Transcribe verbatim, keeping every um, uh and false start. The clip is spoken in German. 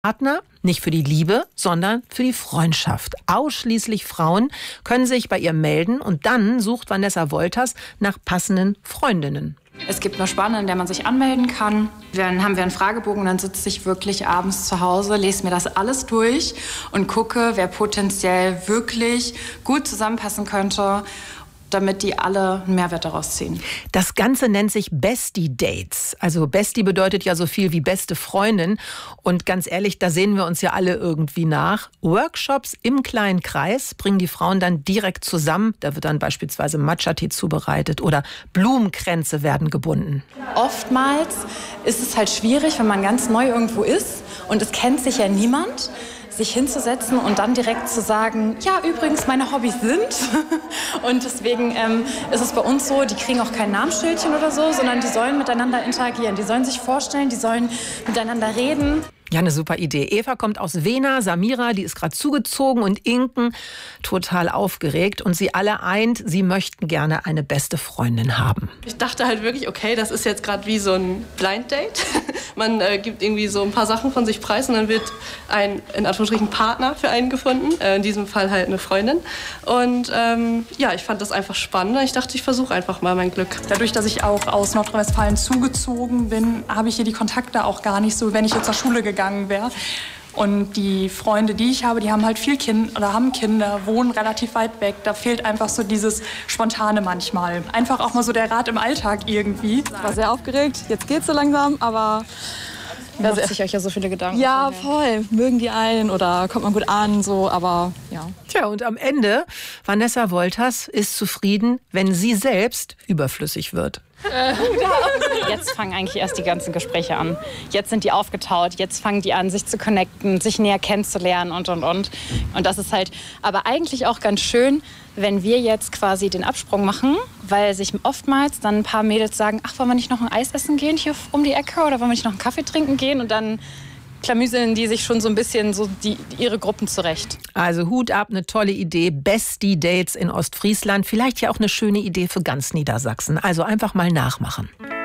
Partner, nicht für die Liebe, sondern für die Freundschaft. Ausschließlich Frauen können sich bei ihr melden und dann sucht Vanessa Wolters nach passenden Freundinnen. Es gibt eine Spanne, in der man sich anmelden kann. Dann haben wir einen Fragebogen und dann sitze ich wirklich abends zu Hause, lese mir das alles durch und gucke, wer potenziell wirklich gut zusammenpassen könnte, damit die alle einen Mehrwert daraus ziehen. Das Ganze nennt sich Bestie Dates. Also Bestie bedeutet ja so viel wie beste Freundin. Und ganz ehrlich, da sehen wir uns ja alle irgendwie nach. Workshops im kleinen Kreis bringen die Frauen dann direkt zusammen. Da wird dann beispielsweise Matcha-Tee zubereitet oder Blumenkränze werden gebunden. Oftmals ist es halt schwierig, wenn man ganz neu irgendwo ist und es kennt sich ja niemand, sich hinzusetzen und dann direkt zu sagen, ja, übrigens, meine Hobbys sind. Und deswegen ähm, ist es bei uns so, die kriegen auch kein Namensschildchen oder so, sondern die sollen miteinander interagieren. Die sollen sich vorstellen, die sollen miteinander reden. Ja, eine super Idee. Eva kommt aus Wena, Samira, die ist gerade zugezogen und Inken total aufgeregt. Und sie alle eint, sie möchten gerne eine beste Freundin haben. Ich dachte halt wirklich, okay, das ist jetzt gerade wie so ein Blind Date. Man äh, gibt irgendwie so ein paar Sachen von sich preis und dann wird ein, in Anführungsstrichen, Partner für einen gefunden. Äh, in diesem Fall halt eine Freundin. Und ähm, ja, ich fand das einfach spannend. Ich dachte, ich versuche einfach mal mein Glück. Dadurch, dass ich auch aus Nordrhein-Westfalen zugezogen bin, habe ich hier die Kontakte auch gar nicht so, wenn ich jetzt zur Schule gegangen wäre. Und die Freunde, die ich habe, die haben halt viel Kind oder haben Kinder, wohnen relativ weit weg. Da fehlt einfach so dieses Spontane manchmal. Einfach auch mal so der Rat im Alltag irgendwie. Ich war sehr aufgeregt, jetzt geht's so langsam, aber... Man macht sich euch ja so viele Gedanken. Ja, voll. Mögen die einen oder kommt man gut an, so, aber ja. Tja, und am Ende, Vanessa Wolters ist zufrieden, wenn sie selbst überflüssig wird. Jetzt fangen eigentlich erst die ganzen Gespräche an. Jetzt sind die aufgetaut, jetzt fangen die an, sich zu connecten, sich näher kennenzulernen und, und, und. Und das ist halt aber eigentlich auch ganz schön, wenn wir jetzt quasi den Absprung machen, weil sich oftmals dann ein paar Mädels sagen, ach, wollen wir nicht noch ein Eis essen gehen hier um die Ecke oder wollen wir nicht noch einen Kaffee trinken gehen? Und dann klamüseln die sich schon so ein bisschen so die, ihre Gruppen zurecht. Also Hut ab, eine tolle Idee. Bestie Dates in Ostfriesland. Vielleicht ja auch eine schöne Idee für ganz Niedersachsen. Also einfach mal nachmachen.